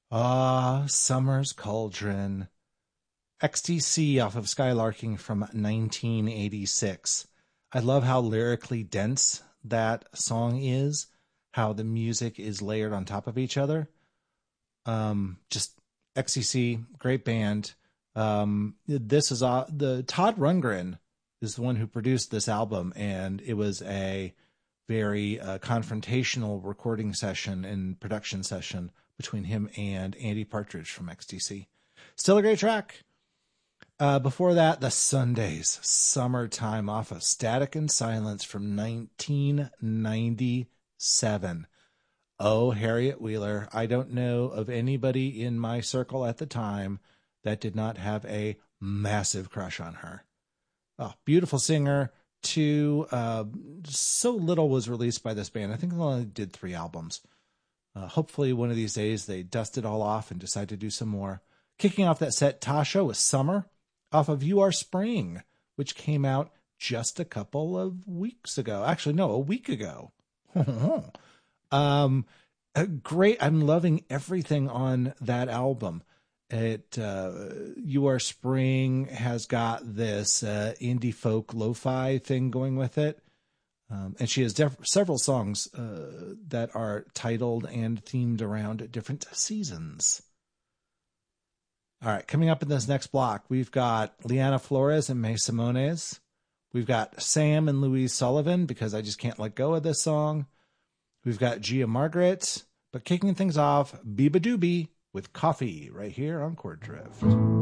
Ah, Summer's Cauldron. XTC off of Skylarking from 1986. I love how lyrically dense that song is, how the music is layered on top of each other. Just XTC, great band. This is the Todd Rundgren is the one who produced this album, and it was a very confrontational recording session and production session between him and Andy Partridge from XTC. Still a great track. Before that, the Sundays, Summertime off of Static and Silence from 1997. Oh, Harriet Wheeler. I don't know of anybody in my circle at the time that did not have a massive crush on her. Oh, beautiful singer. So little was released by this band. I think they only did 3 albums. Hopefully one of these days they dust it all off and decide to do some more. Kicking off that set, Tasha with Summer off of You Are Spring, which came out just a couple of weeks ago. Actually, no, a week ago. Great. I'm loving everything on that album. You Are Spring has got this indie folk lo-fi thing going with it. And she has several songs that are titled and themed around different seasons. All right, coming up in this next block, we've got Liana Flores and May Simones. We've got Sam and Louise Sullivan, because I just can't let go of this song. We've got Gia Margaret, but kicking things off, Biba Doobie with Coffee right here on Chord Drift.